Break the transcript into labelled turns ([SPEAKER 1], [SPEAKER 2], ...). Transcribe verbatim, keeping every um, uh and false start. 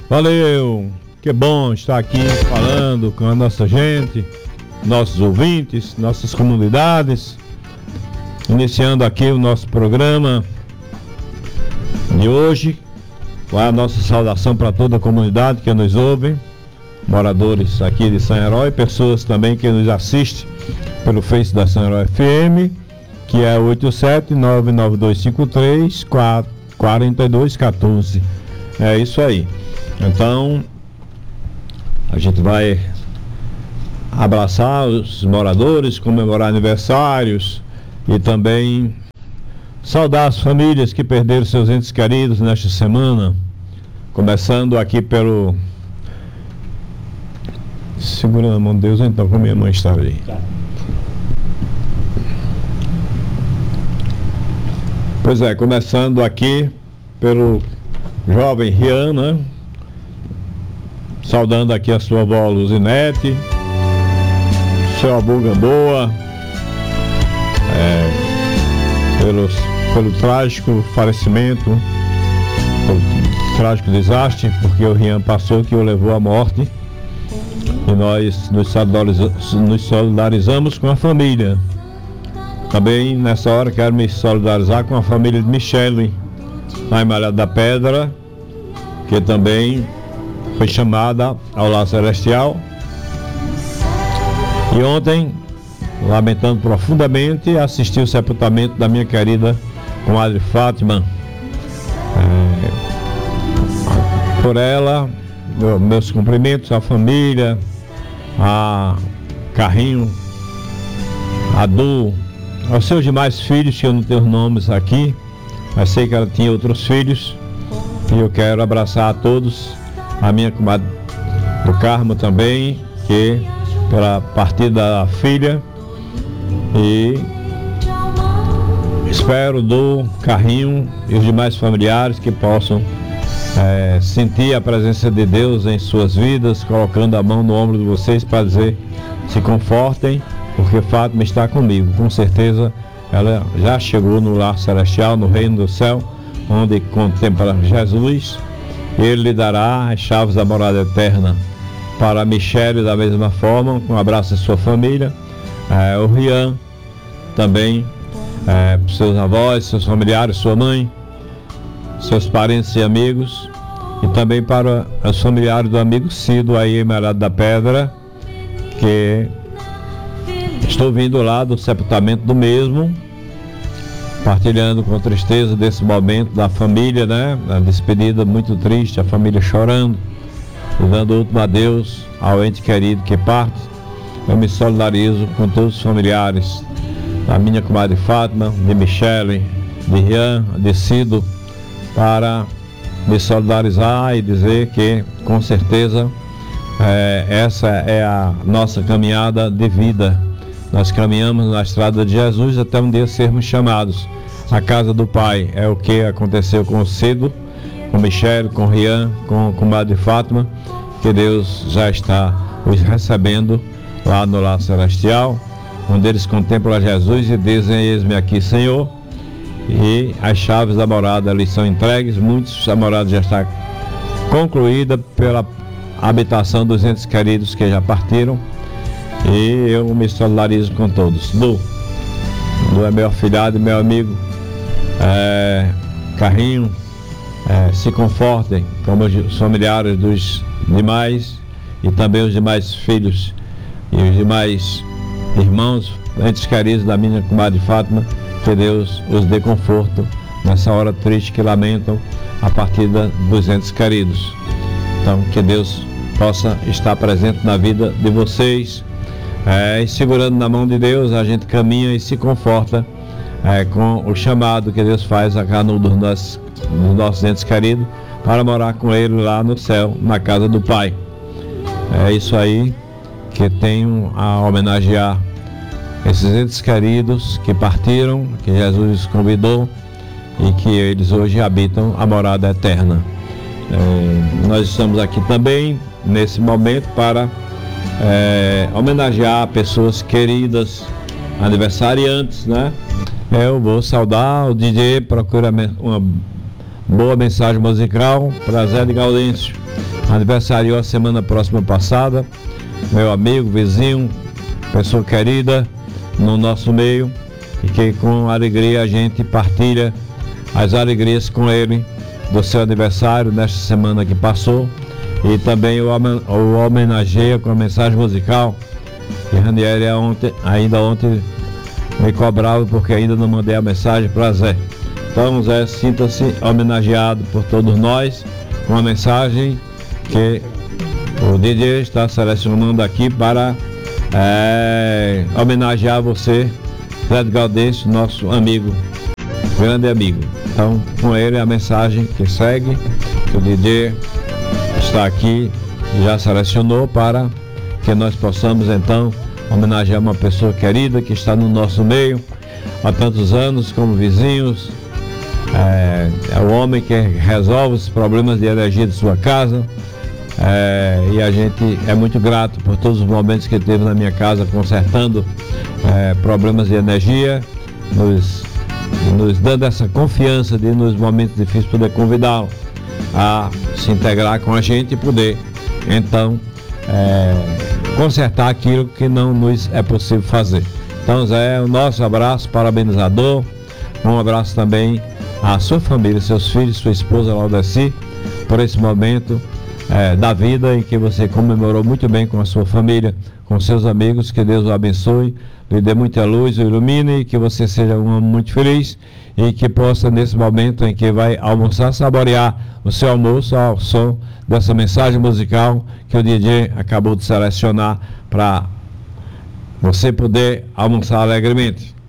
[SPEAKER 1] Valeu, que bom estar aqui falando com a nossa gente, nossos ouvintes, nossas comunidades, iniciando aqui o nosso programa de hoje, com a nossa saudação para toda a comunidade que nos ouve, moradores aqui de São Herói, pessoas também que nos assistem pelo Face da São Herói F M, que é oito sete nove nove dois cinco três quatro dois um quatro. É isso aí. Então, a gente vai abraçar os moradores, comemorar aniversários e também saudar as famílias que perderam seus entes queridos nesta semana. Começando aqui pelo... Segura na mão de Deus, então, como minha mãe está ali. Pois é, começando aqui pelo jovem Rian, né? Saudando aqui a sua avó Luzinete, seu avô Gamboa, é, pelos, pelo trágico falecimento, pelo trágico desastre, porque o Rian passou, que o levou à morte, e nós nos solidarizamos, nos solidarizamos com a família. Também nessa hora quero me solidarizar com a família de Michele, lá em Malhada da Pedra, que também foi chamada ao lar celestial. E ontem, lamentando profundamente, assisti o sepultamento da minha querida comadre Fátima. É, por ela, meus cumprimentos à família, a Carrinho, a Du, aos seus demais filhos, que eu não tenho nomes aqui, mas sei que ela tinha outros filhos, e eu quero abraçar a todos. A minha comadre do Carmo também, que pela partida da filha, e espero do Carrinho e os demais familiares que possam é, sentir a presença de Deus em suas vidas, colocando a mão no ombro de vocês para dizer: se confortem, porque Fátima está comigo. Com certeza ela já chegou no lar celestial, no reino do céu, onde contempla Jesus. Ele lhe dará as chaves da morada eterna. Para a Michele, da mesma forma, com um abraço à sua família, é, o Rian também, é, seus avós, seus familiares, sua mãe, seus parentes e amigos, e também para os familiares do amigo Cido aí em Malhada da Pedra, que estou vindo lá do sepultamento do mesmo, partilhando com tristeza desse momento da família, né? A despedida muito triste, a família chorando e dando último adeus ao ente querido que parte. Eu me solidarizo com todos os familiares da minha comadre Fátima, de Michele, de Rian, de Cido, para me solidarizar e dizer que, com certeza, é, essa é a nossa caminhada de vida. Nós caminhamos na estrada de Jesus até um dia sermos chamados à casa do Pai. É o que aconteceu com o Cido, com Michele, com Rian, com com Madre Fátima, que Deus já está os recebendo lá no lar celestial, onde eles contemplam Jesus e dizem: eis-me aqui, Senhor. E as chaves da morada ali são entregues. Muitos a morada já está concluída pela habitação dos entes queridos que já partiram. E eu me solidarizo com todos. Du, Du é meu afilhado, meu amigo, é, Carrinho, é, se confortem como os familiares dos demais, e também os demais filhos e os demais irmãos, entes queridos da minha comadre Fátima. Que Deus os dê conforto nessa hora triste que lamentam a partida dos entes queridos. Então, que Deus possa estar presente na vida de vocês. É, e segurando na mão de Deus, a gente caminha e se conforta é, com o chamado que Deus faz a cada um dos nossos, dos nossos entes queridos, para morar com Ele lá no céu, na casa do Pai. É isso aí que tenho a homenagear esses entes queridos que partiram, que Jesus convidou e que eles hoje habitam a morada eterna. É, nós estamos aqui também nesse momento para É, homenagear pessoas queridas, aniversariantes, né? Eu vou saudar o D J, procura uma boa mensagem musical para Zé de Gaudêncio. aniversariou a semana próxima passada, meu amigo, vizinho, pessoa querida no nosso meio, e que com alegria a gente partilha as alegrias com ele do seu aniversário nesta semana que passou, e também o, o homenageia com a mensagem musical. E Ranieri ontem, ainda ontem me cobrava porque ainda não mandei a mensagem para Zé. Então Zé, sinta-se homenageado por todos nós com a mensagem que o D J está selecionando aqui para é, homenagear você, Zé de Gaudêncio, nosso amigo, grande amigo. Então, com ele a mensagem que segue, que o D J está aqui, já selecionou para que nós possamos então homenagear uma pessoa querida que está no nosso meio há tantos anos, como vizinhos. É, é o homem que resolve os problemas de energia de sua casa, é, e a gente é muito grato por todos os momentos que ele teve na minha casa consertando é, problemas de energia, nos, nos dando essa confiança de nos momentos difíceis poder convidá-lo a se integrar com a gente e poder então é, consertar aquilo que não nos é possível fazer. Então Zé, o nosso abraço parabenizador, um abraço também à sua família, seus filhos, sua esposa Laudeci, por esse momento é, da vida em que você comemorou muito bem com a sua família, com seus amigos. Que Deus o abençoe, lhe dê muita luz, o ilumine, e que você seja um homem muito feliz, e que possa, nesse momento em que vai almoçar, saborear o seu almoço ao som dessa mensagem musical que o D J acabou de selecionar para você poder almoçar alegremente.